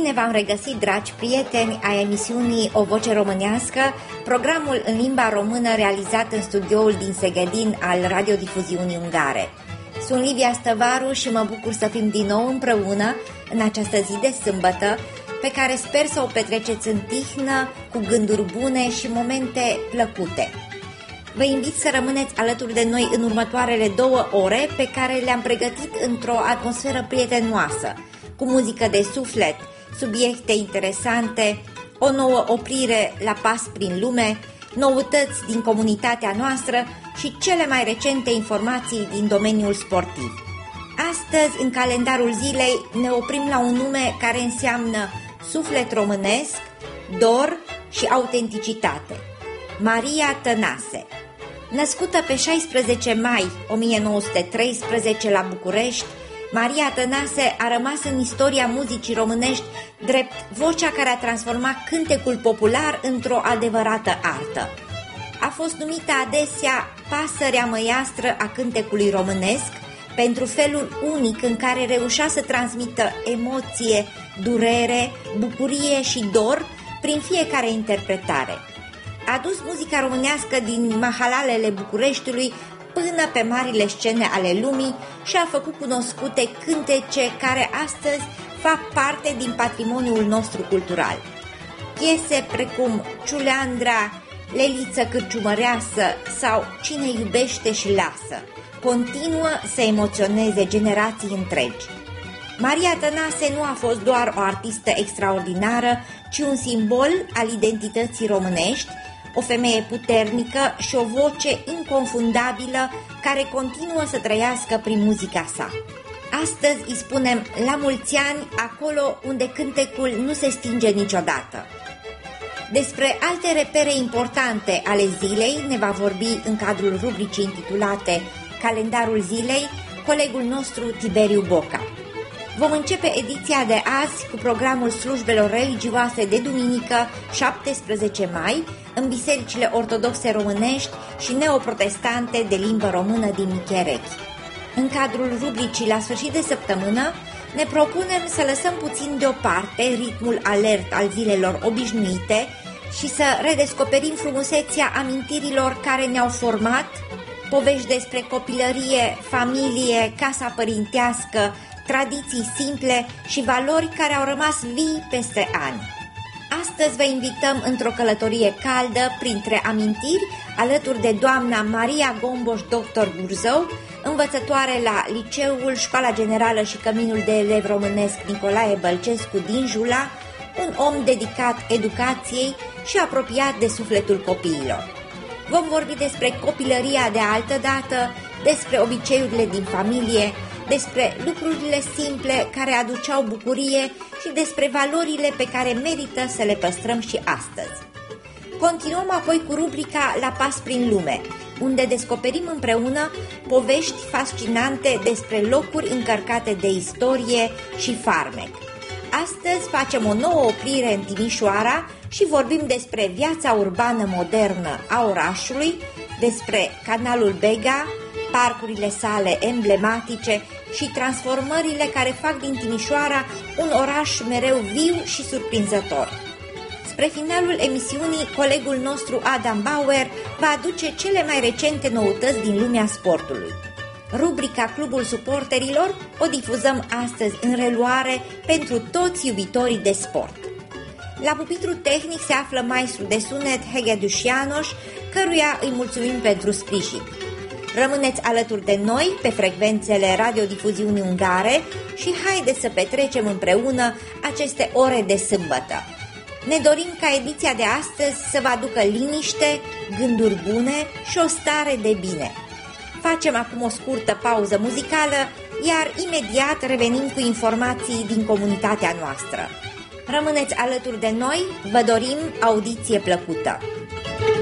Bine v-am regăsit, dragi prieteni ai emisiunii O Voce Românească, programul în limba română realizat în studioul din Segedin al radiodifuziunii ungare. Sunt Livia Stăvaru și mă bucur să fim din nou împreună în această zi de sâmbătă, pe care sper să o petreceți în tihnă, cu gânduri bune și momente plăcute. Vă invit să rămâneți alături de noi în următoarele 2 ore, pe care le-am pregătit într-o atmosferă prietenoasă, cu muzică de suflet, subiecte interesante, o nouă oprire la pas prin lume, noutăți din comunitatea noastră și cele mai recente informații din domeniul sportiv. Astăzi, în calendarul zilei, ne oprim la un nume care înseamnă suflet românesc, dor și autenticitate. Maria Tănase. Născută pe 16 mai 1913 la București, Maria Tănase a rămas în istoria muzicii românești drept vocea care a transformat cântecul popular într-o adevărată artă. A fost numită adesea pasărea măiastră a cântecului românesc pentru felul unic în care reușea să transmită emoție, durere, bucurie și dor prin fiecare interpretare. A dus muzica românească din mahalalele Bucureștiului până pe marile scene ale lumii și a făcut cunoscute cântece care astăzi fac parte din patrimoniul nostru cultural. Piese precum Ciuleandra, Leliță cârciumăreasă sau Cine iubește și lasă continuă să emoționeze generații întregi. Maria Tănase nu a fost doar o artistă extraordinară, ci un simbol al identității românești, o femeie puternică și o voce inconfundabilă care continuă să trăiască prin muzica sa. Astăzi îi spunem la mulți ani acolo unde cântecul nu se stinge niciodată. Despre alte repere importante ale zilei ne va vorbi în cadrul rubricii intitulate Calendarul zilei colegul nostru Tiberiu Boca. Vom începe ediția de azi cu programul slujbelor religioase de duminică 17 mai în bisericile ortodoxe românești și neoprotestante de limbă română din Micherechi. În cadrul rubricii La sfârșit de săptămână ne propunem să lăsăm puțin deoparte ritmul alert al zilelor obișnuite și să redescoperim frumusețea amintirilor care ne-au format, povești despre copilărie, familie, casa părintească, tradiții simple și valori care au rămas vii peste ani. Astăzi vă invităm într-o călătorie caldă printre amintiri alături de doamna Maria Gomboș, doctor Burzău, învățătoare la Liceul Școala Generală și Căminul de Elev Românesc Nicolae Bălcescu din Jula, un om dedicat educației și apropiat de sufletul copiilor. Vom vorbi despre copilăria de altă dată, despre obiceiurile din familie, despre lucrurile simple care aduceau bucurie și despre valorile pe care merită să le păstrăm și astăzi. Continuăm apoi cu rubrica La pas prin lume, unde descoperim împreună povești fascinante despre locuri încărcate de istorie și farmec. Astăzi facem o nouă oprire în Timișoara și vorbim despre viața urbană modernă a orașului, despre canalul Bega, parcurile sale emblematice și transformările care fac din Timișoara un oraș mereu viu și surprinzător. Spre finalul emisiunii, colegul nostru Adam Bauer va aduce cele mai recente noutăți din lumea sportului. Rubrica Clubul Suporterilor o difuzăm astăzi în reluare pentru toți iubitorii de sport. La pupitru tehnic se află maestru de sunet Hege Dușianoș, căruia îi mulțumim pentru sprijin. Rămâneți alături de noi pe frecvențele radiodifuziunii ungare și haideți să petrecem împreună aceste ore de sâmbătă. Ne dorim ca ediția de astăzi să vă aducă liniște, gânduri bune și o stare de bine. Facem acum o scurtă pauză muzicală, iar imediat revenim cu informații din comunitatea noastră. Rămâneți alături de noi, vă dorim audiție plăcută!